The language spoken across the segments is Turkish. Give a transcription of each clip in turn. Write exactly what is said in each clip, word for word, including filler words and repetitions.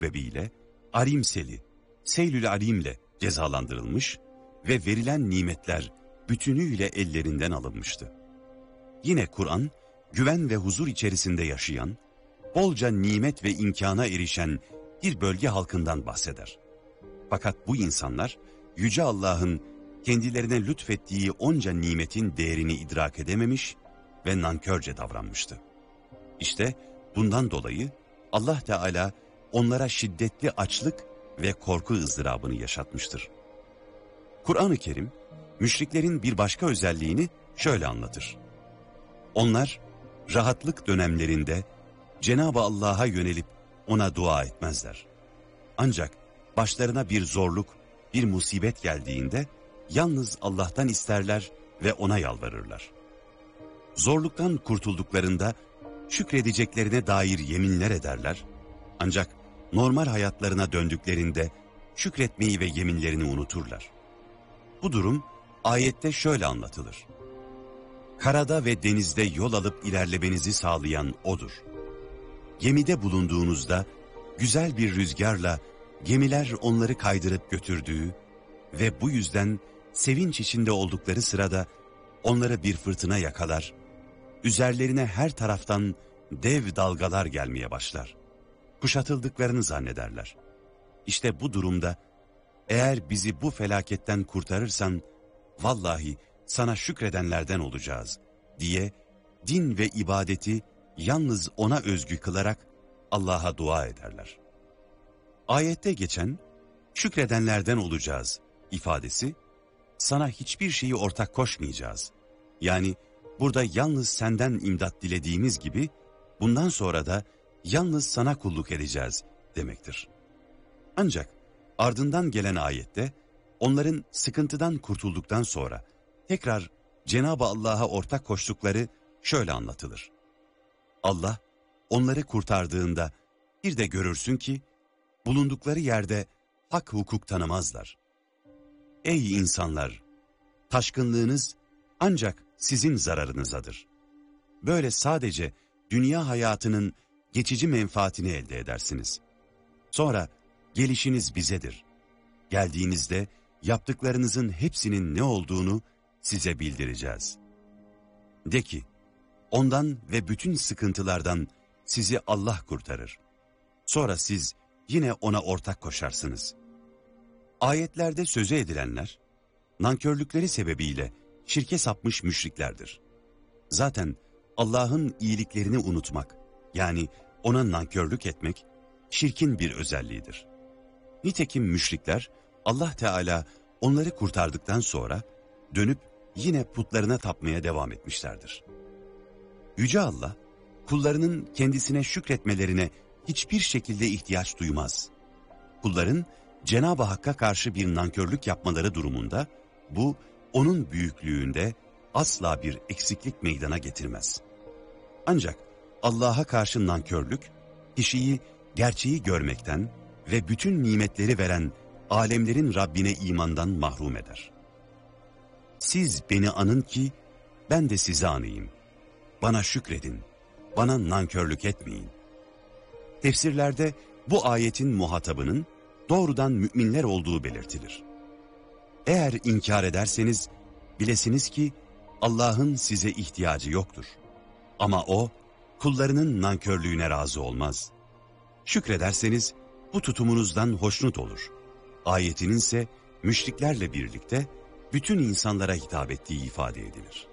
sebebiyle Arim seli, Seylül Arim'le cezalandırılmış ve verilen nimetler bütünüyle ellerinden alınmıştı. Yine Kur'an, güven ve huzur içerisinde yaşayan, bolca nimet ve imkana erişen bir bölge halkından bahseder. Fakat bu insanlar, Yüce Allah'ın kendilerine lütfettiği onca nimetin değerini idrak edememiş ve nankörce davranmıştı. İşte bundan dolayı Allah Teala onlara şiddetli açlık ve korku ızdırabını yaşatmıştır. Kur'an-ı Kerim, müşriklerin bir başka özelliğini şöyle anlatır. Onlar, rahatlık dönemlerinde Cenab-ı Allah'a yönelip ona dua etmezler. Ancak başlarına bir zorluk, bir musibet geldiğinde yalnız Allah'tan isterler ve ona yalvarırlar. Zorluktan kurtulduklarında şükredeceklerine dair yeminler ederler. Ancak normal hayatlarına döndüklerinde şükretmeyi ve yeminlerini unuturlar. Bu durum ayette şöyle anlatılır. Karada ve denizde yol alıp ilerlemenizi sağlayan O'dur. Gemide bulunduğunuzda güzel bir rüzgarla gemiler onları kaydırıp götürdüğü ve bu yüzden sevinç içinde oldukları sırada onları bir fırtına yakalar, üzerlerine her taraftan dev dalgalar gelmeye başlar. Kuşatıldıklarını zannederler. İşte bu durumda eğer bizi bu felaketten kurtarırsan vallahi sana şükredenlerden olacağız diye din ve ibadeti yalnız ona özgü kılarak Allah'a dua ederler. Ayette geçen şükredenlerden olacağız ifadesi sana hiçbir şeyi ortak koşmayacağız. Yani burada yalnız senden imdat dilediğimiz gibi bundan sonra da yalnız sana kulluk edeceğiz demektir. Ancak ardından gelen ayette onların sıkıntıdan kurtulduktan sonra tekrar Cenab-ı Allah'a ortak koştukları şöyle anlatılır. Allah onları kurtardığında bir de görürsün ki bulundukları yerde hak hukuk tanımazlar. Ey insanlar! Taşkınlığınız ancak sizin zararınızadır. Böyle sadece dünya hayatının geçici menfaatini elde edersiniz. Sonra gelişiniz bizedir. Geldiğinizde yaptıklarınızın hepsinin ne olduğunu size bildireceğiz. De ki, ondan ve bütün sıkıntılardan sizi Allah kurtarır. Sonra siz yine ona ortak koşarsınız. Ayetlerde söze edilenler, nankörlükleri sebebiyle şirke sapmış müşriklerdir. Zaten Allah'ın iyiliklerini unutmak, yani ona nankörlük etmek, şirkin bir özelliğidir. Nitekim müşrikler, Allah Teala onları kurtardıktan sonra dönüp yine putlarına tapmaya devam etmişlerdir. Yüce Allah, kullarının kendisine şükretmelerine hiçbir şekilde ihtiyaç duymaz. Kulların Cenab-ı Hakk'a karşı bir nankörlük yapmaları durumunda, bu onun büyüklüğünde asla bir eksiklik meydana getirmez. Ancak Allah'a karşı nankörlük, kişiyi gerçeği görmekten ve bütün nimetleri veren alemlerin Rabbine imandan mahrum eder. Siz beni anın ki ben de sizi anayım. Bana şükredin, bana nankörlük etmeyin. Tefsirlerde bu ayetin muhatabının doğrudan müminler olduğu belirtilir. Eğer inkar ederseniz bilesiniz ki Allah'ın size ihtiyacı yoktur. Ama O kullarının nankörlüğüne razı olmaz. Şükrederseniz bu tutumunuzdan hoşnut olur. Ayetinin ise müşriklerle birlikte bütün insanlara hitap ettiği ifade edilir.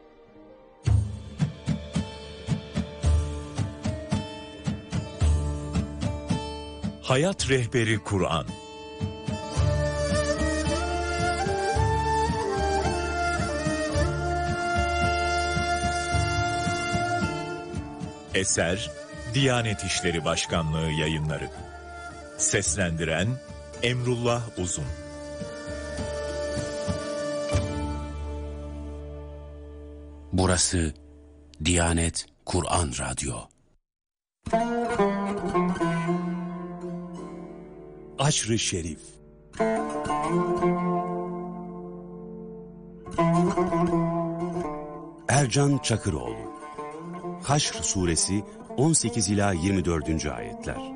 Hayat Rehberi Kur'an. Eser Diyanet İşleri Başkanlığı Yayınları. Seslendiren Emrullah Uzun. Burası Diyanet Kur'an Radyo. Aşr-ı Şerif. Ercan Çakıroğlu. Haşr Suresi on sekiz ila yirmi dördüncü ayetler.